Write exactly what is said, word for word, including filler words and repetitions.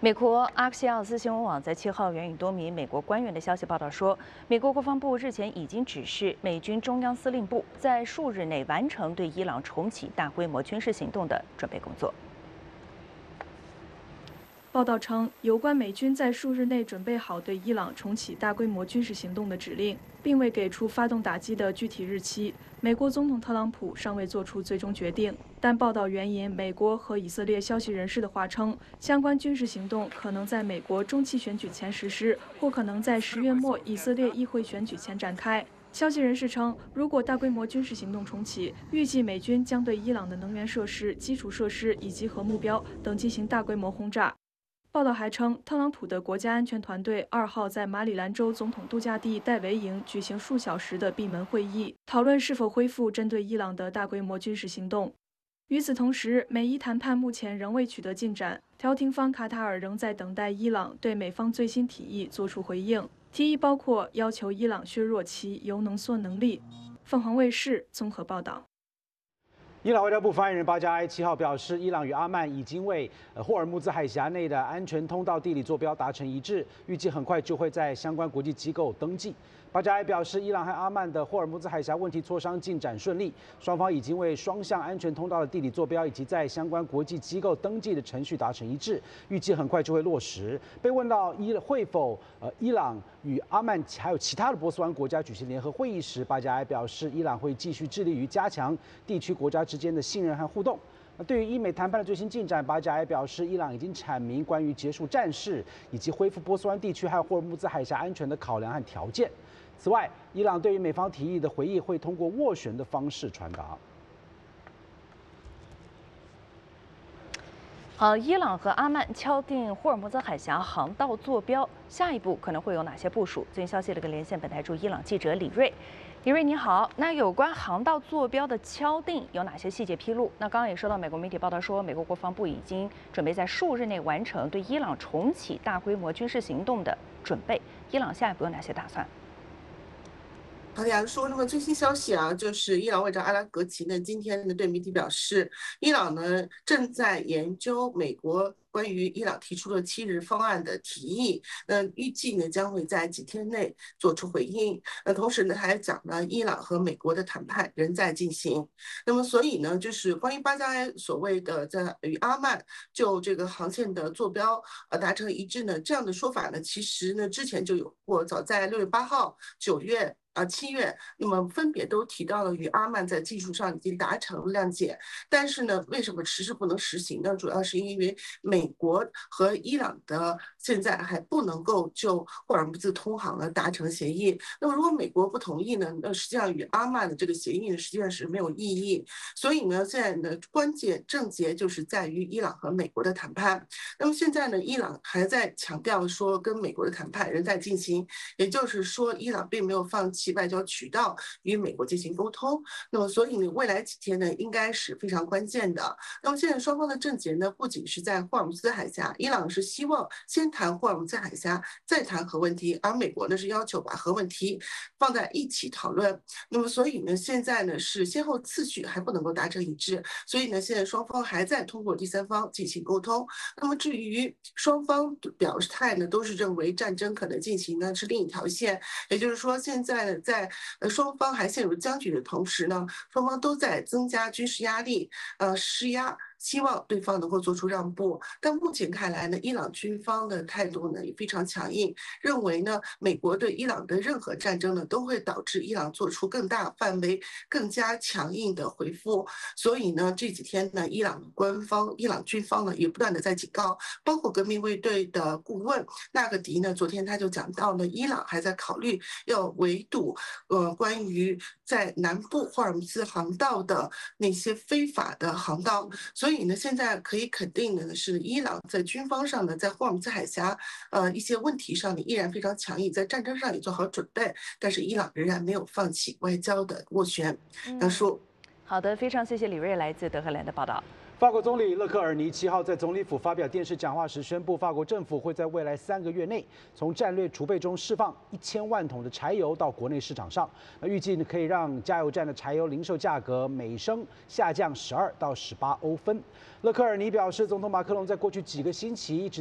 美国阿克西奥斯新闻网在七号援引多名美国官员的消息报道说，美国国防部日前已经指示美军中央司令部在数日内完成对伊朗重启大规模军事行动的准备工作。 报道称，有关美军在数日内准备好对伊朗重启大规模军事行动的指令，并未给出发动打击的具体日期。美国总统特朗普尚未做出最终决定，但报道援引美国和以色列消息人士的话称，相关军事行动可能在美国中期选举前实施，或可能在十月末以色列议会选举前展开。 消息人士称，如果大规模军事行动重启，预计美军将对伊朗的能源设施、基础设施以及核目标等进行大规模轰炸。 报道还称，特朗普的国家安全团队二号在马里兰州总统度假地戴维营举行数小时的闭门会议，讨论是否恢复针对伊朗的大规模军事行动。与此同时，美伊谈判目前仍未取得进展，调停方卡塔尔仍在等待伊朗对美方最新提议作出回应。提议包括要求伊朗削弱其铀浓缩能力。凤凰卫视综合报道。 伊朗外交部发言人巴加埃七号表示，伊朗与阿曼已经为呃霍尔木兹海峡内的安全通道地理坐标达成一致，预计很快就会在相关国际机构登记。巴加埃表示，伊朗和阿曼的霍尔木兹海峡问题磋商进展顺利，双方已经为双向安全通道的地理坐标以及在相关国际机构登记的程序达成一致，预计很快就会落实。被问到伊会否呃伊朗与阿曼还有其他的波斯湾国家举行联合会议时，巴加埃表示，伊朗会继续致力于加强地区国家之间的信任和互动。那对于伊美谈判的最新进展，巴加埃表示，伊朗已经阐明关于结束战事以及恢复波斯湾地区还有霍尔木兹海峡安全的考量和条件。此外，伊朗对于美方提议的回应会通过斡旋的方式传达。 好，伊朗和阿曼敲定霍尔木兹海峡航道坐标，下一步可能会有哪些部署？最新消息了个连线本台驻伊朗记者李瑞。李瑞你好，那有关航道坐标的敲定有哪些细节披露？那刚刚也说到，美国媒体报道说，美国国防部已经准备在数日内完成对伊朗重启大规模军事行动的准备。伊朗下一步有哪些打算？ 好的，杨叔，那么最新消息啊，就是伊朗外长阿拉格齐呢，今天呢对媒体表示，伊朗呢正在研究美国关于伊朗提出的七日方案的提议，那预计呢将会在几天内做出回应。那同时呢，他还讲了伊朗和美国的谈判仍在进行。那么所以呢，就是关于巴加埃所谓的在与阿曼就这个航线的坐标呃达成一致呢，这样的说法呢，其实呢之前就有过，早在六月八号、九月。 啊，七月，那么分别都提到了与阿曼在技术上已经达成谅解，但是呢，为什么迟迟不能实行呢？主要是因为美国和伊朗的现在还不能够就霍尔木兹通航呢达成协议。那么如果美国不同意呢，那实际上与阿曼的这个协议呢实际上是没有意义。所以呢，现在呢关键症结就是在于伊朗和美国的谈判。那么现在呢，伊朗还在强调说跟美国的谈判仍在进行，也就是说，伊朗并没有放弃 其外交渠道与美国进行沟通，那么所以呢，未来几天呢，应该是非常关键的。那么现在双方的症结呢，不仅是在霍尔木兹海峡，伊朗是希望先谈霍尔木兹海峡，再谈核问题，而美国呢是要求把核问题放在一起讨论。那么所以呢，现在呢是先后次序还不能够达成一致，所以呢，现在双方还在通过第三方进行沟通。那么至于双方表态呢，都是认为战争可能进行呢是另一条线，也就是说现在呢。 在呃双方还陷入僵局的同时呢，双方都在增加军事压力，呃施压。 希望对方能够做出让步，但目前看来呢，伊朗军方的态度呢也非常强硬，认为呢，美国对伊朗的任何战争呢都会导致伊朗做出更大范围、更加强硬的回复。所以呢，这几天呢，伊朗官方、伊朗军方呢也不断的在警告，包括革命卫队的顾问纳格迪呢，昨天他就讲到了，伊朗还在考虑要围堵，呃，关于在南部霍尔木兹航道的那些非法的航道，所以。 所以呢，现在可以肯定的是，伊朗在军方上呢，在霍尔木兹海峡呃一些问题上呢，依然非常强硬，在战争上也做好准备，但是伊朗仍然没有放弃外交的斡旋。杨叔， 好的，非常谢谢李瑞来自德黑兰的报道。 法国总理勒克尔尼七号在总理府发表电视讲话时宣布，法国政府会在未来三个月内从战略储备中释放一千万桶的柴油到国内市场上。那预计呢可以让加油站的柴油零售价格每升下降十二到十八欧分。勒克尔尼表示，总统马克龙在过去几个星期一直